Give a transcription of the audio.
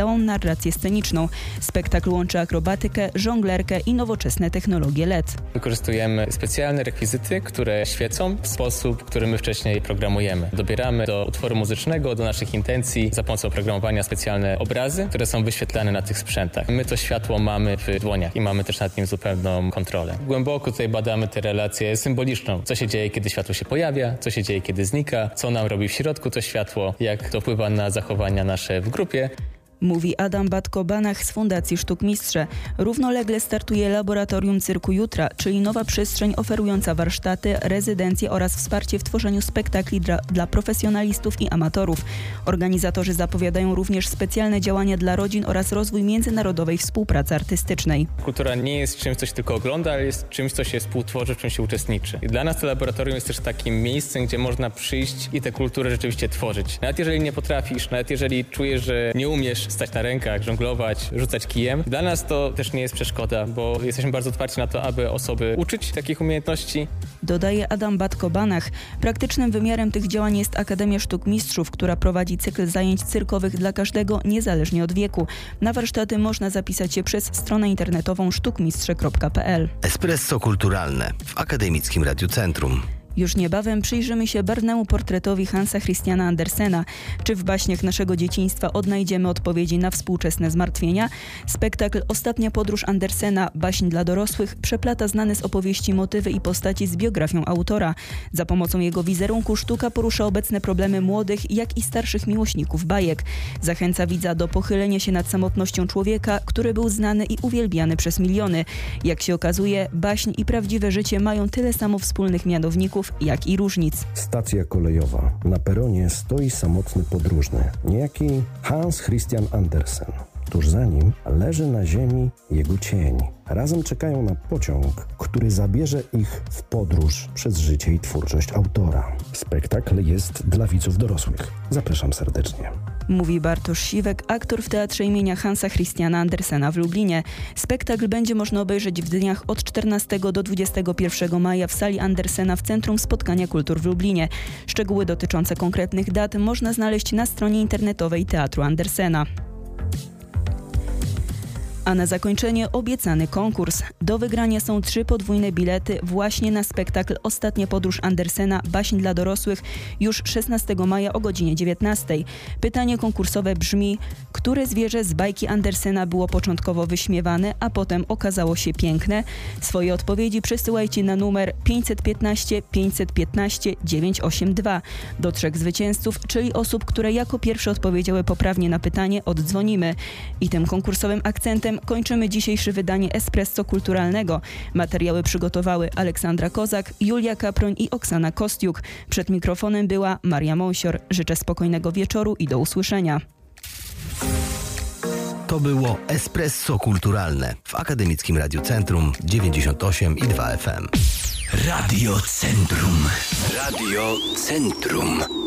całą narrację sceniczną. Spektakl łączy akrobatykę, żonglerkę i nowoczesne technologie LED. Wykorzystujemy specjalne rekwizyty, które świecą w sposób, który my wcześniej programujemy. Dobieramy do utworu muzycznego, do naszych intencji za pomocą oprogramowania specjalne obrazy, które są wyświetlane na tych sprzętach. My to światło mamy w dłoniach i mamy też nad nim zupełną kontrolę. Głęboko tutaj badamy tę relację symboliczną. Co się dzieje, kiedy światło się pojawia, co się dzieje, kiedy znika, co nam robi w środku to światło, jak to wpływa na zachowania nasze w grupie. Mówi Adam Batko-Banach z Fundacji Sztukmistrze. Równolegle startuje Laboratorium Cyrku Jutra, czyli nowa przestrzeń oferująca warsztaty, rezydencje oraz wsparcie w tworzeniu spektakli dla profesjonalistów i amatorów. Organizatorzy zapowiadają również specjalne działania dla rodzin oraz rozwój międzynarodowej współpracy artystycznej. Kultura nie jest czymś, co się tylko ogląda, ale jest czymś, co się współtworzy, w czym się uczestniczy. I dla nas to laboratorium jest też takim miejscem, gdzie można przyjść i tę kulturę rzeczywiście tworzyć. Nawet jeżeli nie potrafisz, nawet jeżeli czujesz, że nie umiesz stać na rękach, żonglować, rzucać kijem. Dla nas to też nie jest przeszkoda, bo jesteśmy bardzo otwarci na to, aby osoby uczyć takich umiejętności. Dodaje Adam Batko-Banach. Praktycznym wymiarem tych działań jest Akademia Sztuk Mistrzów, która prowadzi cykl zajęć cyrkowych dla każdego, niezależnie od wieku. Na warsztaty można zapisać się przez stronę internetową sztukmistrze.pl. Espresso kulturalne w Akademickim Radiu Centrum. Już niebawem przyjrzymy się barwnemu portretowi Hansa Christiana Andersena. Czy w baśniach naszego dzieciństwa odnajdziemy odpowiedzi na współczesne zmartwienia? Spektakl Ostatnia podróż Andersena, baśń dla dorosłych, przeplata znane z opowieści motywy i postaci z biografią autora. Za pomocą jego wizerunku sztuka porusza obecne problemy młodych, jak i starszych miłośników bajek. Zachęca widza do pochylenia się nad samotnością człowieka, który był znany i uwielbiany przez miliony. Jak się okazuje, baśń i prawdziwe życie mają tyle samo wspólnych mianowników, jak i różnic. Stacja kolejowa. Na peronie stoi samotny podróżny, niejaki Hans Christian Andersen. Tuż za nim leży na ziemi jego cień. Razem czekają na pociąg, który zabierze ich w podróż przez życie i twórczość autora. Spektakl jest dla widzów dorosłych. Zapraszam serdecznie. Mówi Bartosz Siwek, aktor w Teatrze imienia Hansa Christiana Andersena w Lublinie. Spektakl będzie można obejrzeć w dniach od 14 do 21 maja w sali Andersena w Centrum Spotkania Kultur w Lublinie. Szczegóły dotyczące konkretnych dat można znaleźć na stronie internetowej Teatru Andersena. A na zakończenie obiecany konkurs. Do wygrania są 3 podwójne bilety właśnie na spektakl Ostatnia podróż Andersena, baśń dla dorosłych już 16 maja o godzinie 19. Pytanie konkursowe brzmi: które zwierzę z bajki Andersena było początkowo wyśmiewane, a potem okazało się piękne? Swoje odpowiedzi przesyłajcie na numer 515 515 982. Do 3 zwycięzców, czyli osób, które jako pierwsze odpowiedziały poprawnie na pytanie, oddzwonimy. I tym konkursowym akcentem kończymy dzisiejsze wydanie Espresso Kulturalnego. Materiały przygotowały Aleksandra Kozak, Julia Kaproń i Oksana Kostiuk. Przed mikrofonem była Maria Mąsior. Życzę spokojnego wieczoru i do usłyszenia. To było Espresso Kulturalne w Akademickim Radiu Centrum 98,2 FM. Radio Centrum. Radio Centrum.